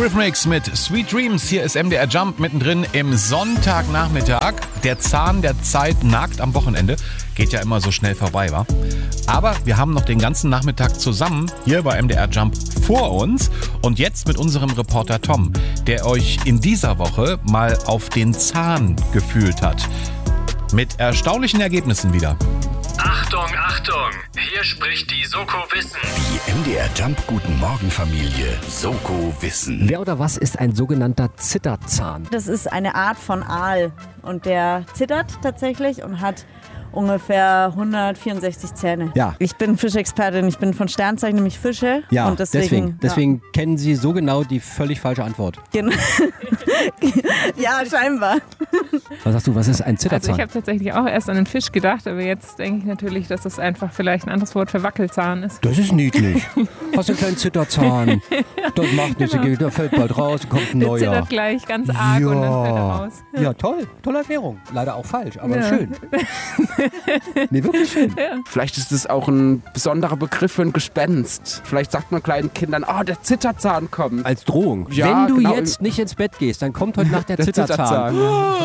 Eurythmics mit Sweet Dreams. Hier ist MDR Jump mittendrin im Sonntagnachmittag. Der Zahn der Zeit nagt am Wochenende. Geht ja immer so schnell vorbei, wa? Aber wir haben noch den ganzen Nachmittag zusammen hier bei MDR Jump vor uns. Und jetzt mit unserem Reporter Tom, der euch in dieser Woche mal auf den Zahn gefühlt hat. Mit erstaunlichen Ergebnissen wieder. Achtung, Achtung! Hier spricht die Soko Wissen. Die MDR Jump Guten Morgen Familie Soko Wissen. Wer oder was ist ein sogenannter Zitterzahn? Das ist eine Art von Aal und der zittert tatsächlich und hat ungefähr 164 Zähne. Ja. Ich bin Fischexpertin, ich bin von Sternzeichen, nämlich Fische. Ja, und deswegen kennen Sie so genau die völlig falsche Antwort. Genau. Ja, scheinbar. Was sagst du, was ist ein Also Zitterzahn? ich habe tatsächlich auch erst an den Fisch gedacht, aber jetzt denke ich natürlich, dass das einfach vielleicht ein anderes Wort für Wackelzahn ist. Das ist niedlich. Hast du einen kleinen Zitterzahn? Das macht nichts, der fällt bald raus, kommt ein Der neuer. zittert gleich ganz arg und dann fällt er raus. Ja, toll. Tolle Erklärung. Leider auch falsch, aber Ja. schön. Nee, wirklich schön. Vielleicht ist es auch ein besonderer Begriff für ein Gespenst. Vielleicht sagt man kleinen Kindern, oh, der Zitterzahn kommt. Als Drohung. Ja, Wenn du genau. jetzt nicht ins Bett gehst, dann kommt heute Nacht der Zitterzahn.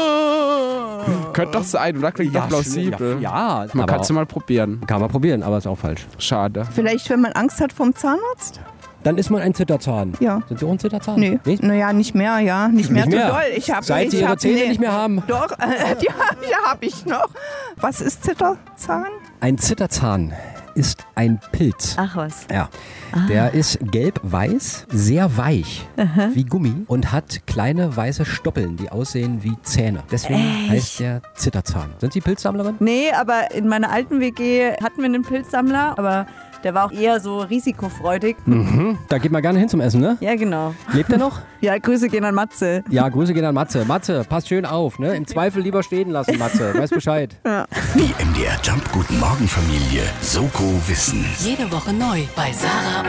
Könnte doch sein, oder? Klingt doch plausibel. Ja, Man aber kann es mal probieren. kann man probieren, aber ist auch falsch. Schade. Vielleicht, wenn man Angst hat vom Zahnarzt? Dann ist man ein Zitterzahn. Ja. Sind Sie auch ein Zitterzahn? Nee. Nicht? Naja, nicht mehr, ja. Nicht mehr Nicht so mehr? doll. Seit Sie Ihre Zähne nicht mehr haben. Doch, die habe ich noch. Was ist Zitterzahn? Ein Zitterzahn ist ein Pilz. Ach was. Ja, der ist gelb-weiß, sehr weich, wie Gummi und hat kleine weiße Stoppeln, die aussehen wie Zähne. Deswegen heißt der Zitterzahn. Sind Sie Pilzsammlerin? Nee, aber in meiner alten WG hatten wir einen Pilzsammler, aber der war auch eher so risikofreudig. Da geht man gerne hin zum Essen, ne? Ja, genau. Lebt er noch? Ja, Grüße gehen an Matze. Ja, Grüße gehen an Matze. Matze, pass schön auf, ne? Im Zweifel lieber stehen lassen, Matze. Weiß Bescheid. Die MDR Jump Guten Morgen Familie Soko Wissen. Jede Woche neu bei Sarah